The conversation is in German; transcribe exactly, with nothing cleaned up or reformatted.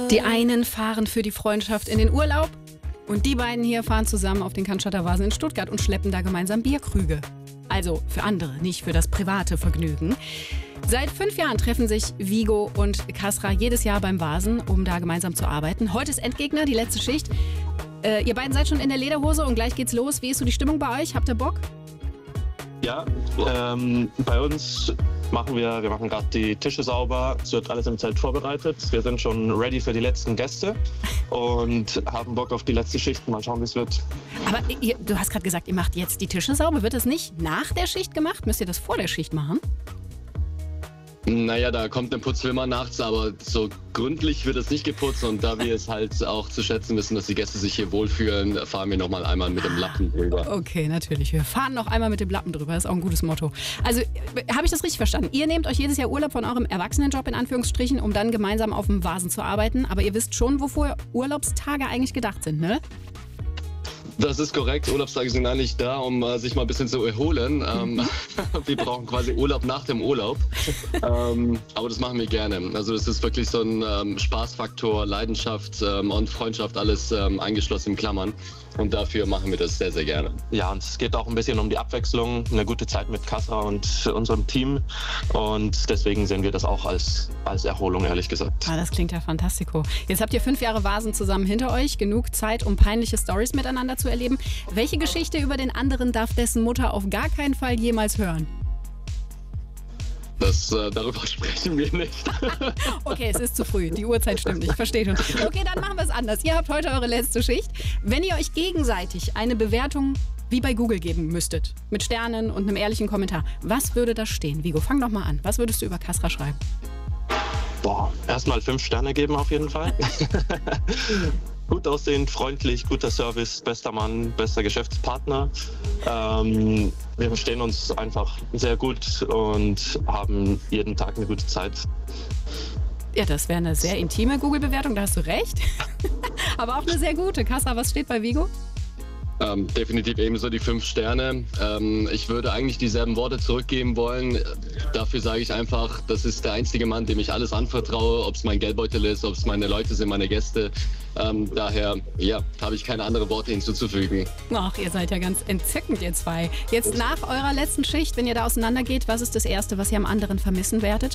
Die einen fahren für die Freundschaft in den Urlaub und die beiden hier fahren zusammen auf den Cannstatter Vasen in Stuttgart und schleppen da gemeinsam Bierkrüge. Also für andere, nicht für das private Vergnügen. Seit fünf Jahren treffen sich Vigo und Kasra jedes Jahr beim Vasen, um da gemeinsam zu arbeiten. Heute ist Endgegner, die letzte Schicht. Äh, ihr beiden seid schon in der Lederhose und gleich geht's los. Wie ist so die Stimmung bei euch? Habt ihr Bock? Ja, ähm, bei uns machen wir, wir machen gerade die Tische sauber. Es wird alles im Zelt vorbereitet. Wir sind schon ready für die letzten Gäste und haben Bock auf die letzte Schicht. Mal schauen, wie es wird. Aber ihr, du hast gerade gesagt, ihr macht jetzt die Tische sauber. Wird das nicht nach der Schicht gemacht? Müsst ihr das vor der Schicht machen? Naja, da kommt ein Putzfilmer nachts, aber so gründlich wird es nicht geputzt. Und da wir es halt auch zu schätzen wissen, dass die Gäste sich hier wohlfühlen, fahren wir noch mal einmal mit dem Lappen drüber. Okay, natürlich. Wir fahren noch einmal mit dem Lappen drüber. Das ist auch ein gutes Motto. Also, habe ich das richtig verstanden? Ihr nehmt euch jedes Jahr Urlaub von eurem Erwachsenenjob in Anführungsstrichen, um dann gemeinsam auf dem Vasen zu arbeiten. Aber ihr wisst schon, wofür Urlaubstage eigentlich gedacht sind, ne? Das ist korrekt. Urlaubstage sind eigentlich da, um uh, sich mal ein bisschen zu erholen. Ähm, wir brauchen quasi Urlaub nach dem Urlaub. ähm, aber das machen wir gerne. Also das ist wirklich so ein ähm, Spaßfaktor, Leidenschaft ähm, und Freundschaft, alles ähm, eingeschlossen in Klammern. Und dafür machen wir das sehr, sehr gerne. Ja, und es geht auch ein bisschen um die Abwechslung, eine gute Zeit mit Kasra und unserem Team. Und deswegen sehen wir das auch als, als Erholung, ehrlich gesagt. Ah, das klingt ja fantastico. Jetzt habt ihr fünf Jahre Vasen zusammen hinter euch. Genug Zeit, um peinliche Storys miteinander zu erleben. Welche Geschichte über den anderen darf dessen Mutter auf gar keinen Fall jemals hören? Das, äh, darüber sprechen wir nicht. Okay, es ist zu früh. Die Uhrzeit stimmt nicht. Verstehe schon. Okay, dann machen wir es anders. Ihr habt heute eure letzte Schicht. Wenn ihr euch gegenseitig eine Bewertung wie bei Google geben müsstet, mit Sternen und einem ehrlichen Kommentar, was würde da stehen? Vigo, fang doch mal an. Was würdest du über Kasra schreiben? Boah, erstmal fünf Sterne geben auf jeden Fall. Gut aussehend, freundlich, guter Service, bester Mann, bester Geschäftspartner. Ähm, wir verstehen uns einfach sehr gut und haben jeden Tag eine gute Zeit. Ja, das wäre eine sehr intime Google-Bewertung, da hast du recht. Aber auch eine sehr gute. Kasra, was steht bei Vigo? Ähm, definitiv ebenso die fünf Sterne. Ähm, ich würde eigentlich dieselben Worte zurückgeben wollen. Dafür sage ich einfach, das ist der einzige Mann, dem ich alles anvertraue, ob es mein Geldbeutel ist, ob es meine Leute sind, meine Gäste. Ähm, daher, ja, habe ich keine anderen Worte hinzuzufügen. Ach, ihr seid ja ganz entzückend, ihr zwei. Jetzt nach eurer letzten Schicht, wenn ihr da auseinander geht, was ist das Erste, was ihr am anderen vermissen werdet?